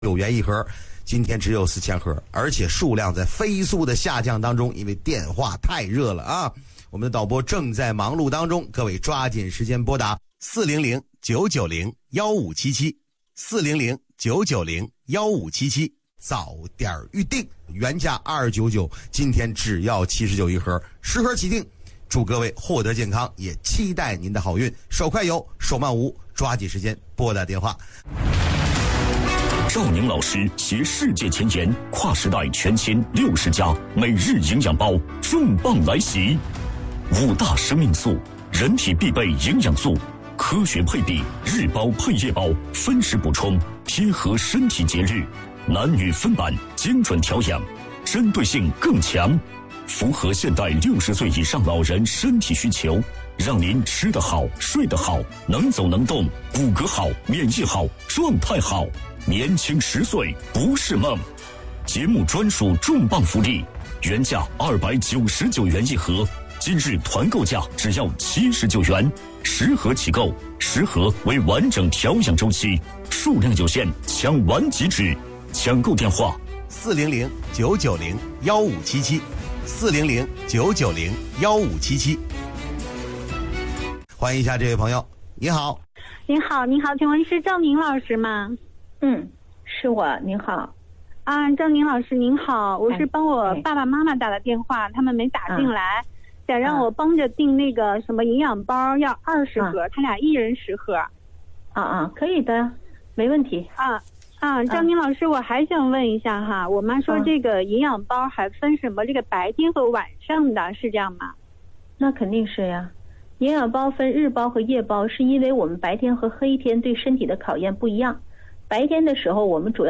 9元一盒，今天只有4000盒，而且数量在飞速的下降当中，因为电话太热了啊！我们的导播正在忙碌当中，各位抓紧时间拨打400-990-1577，400-990-1577，早点预定，原价299，今天只要79一盒，10盒起订。祝各位获得健康，也期待您的好运，手快有，手慢无，抓紧时间拨打电话。 赵宁老师携世界前沿，跨时代全新60加每日营养包重磅来袭，5大生命素，人体必备营养素，科学配比，日包配夜包，分时补充，贴合身体节日，男女分版，精准调养，针对性更强，符合现代60岁以上老人身体需求，让您吃得好，睡得好，能走能动，骨骼好，免疫好，状态好，年轻10岁不是梦。节目专属重磅福利，原价299元一盒，今日团购价只要79元，10盒起购，10盒为完整调养周期，数量有限，抢完即止。抢购电话 400-990-1577，400-990-1577。欢迎一下这位朋友，你好。 您好，请问是赵宁老师吗？ 是我，您好。 赵宁老师您好，我是帮我爸爸妈妈打的电话，他们没打进来，想让我帮着订那个什么营养包，要20盒，他俩一人10盒。 可以的，没问题。 赵宁老师，我还想问一下哈，我妈说这个营养包还分什么这个白天和晚上的，是这样吗？ 那肯定是呀。营养包分日包和夜包，是因为我们白天和黑天对身体的考验不一样。白天的时候，我们主要